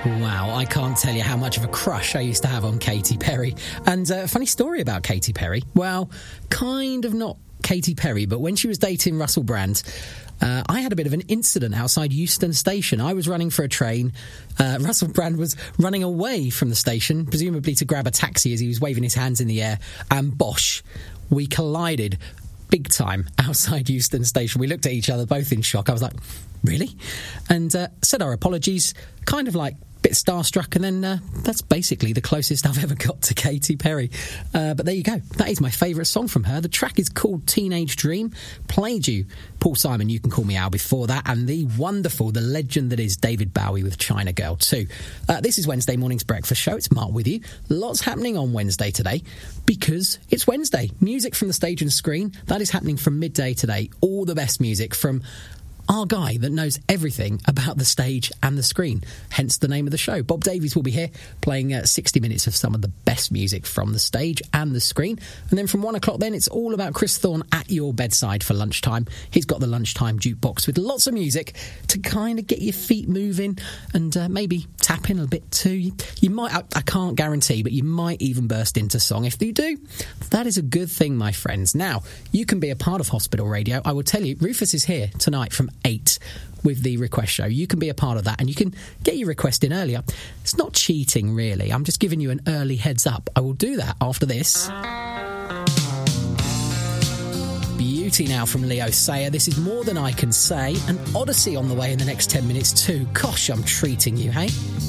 Wow, I can't tell you how much of a crush I used to have on Katy Perry. And a funny story about Katy Perry. Well, kind of not Katy Perry, but when she was dating Russell Brand, I had a bit of an incident outside Euston Station. I was running for a train. Russell Brand was running away from the station, presumably to grab a taxi as he was waving his hands in the air. And bosh, we collided big time outside Euston Station. We looked at each other, both in shock. I was like, really? And said our apologies, kind of like bit starstruck, and then that's basically the closest I've ever got to Katy Perry. But there you go. That is my favourite song from her. The track is called Teenage Dream. Played you Paul Simon, You Can Call Me Al before that, and the wonderful, the legend that is David Bowie with China Girl too. This is Wednesday morning's breakfast show. It's Mark with you. Lots happening on Wednesday today because it's Wednesday. Music from the stage and screen. That is happening from midday today. All the best music from our guy that knows everything about the stage and the screen, hence the name of the show. Bob Davies will be here playing 60 minutes of some of the best music from the stage and the screen. And then from 1 o'clock then, it's all about Chris Thorne at your bedside for lunchtime. He's got the lunchtime jukebox with lots of music to kind of get your feet moving and maybe tap in a bit too. You might, I can't guarantee, but you might even burst into song. If you do, that is a good thing, my friends. Now, you can be a part of Hospital Radio. I will tell you, Rufus is here tonight from 8 with the request show. You can be a part of that and you can get your request in earlier. It's not cheating, really. I'm just giving you an early heads up. I will do that after this. Beauty now from Leo Sayer. This is More Than I Can Say. An Odyssey on the way in the next 10 minutes too. Gosh, I'm treating you, hey?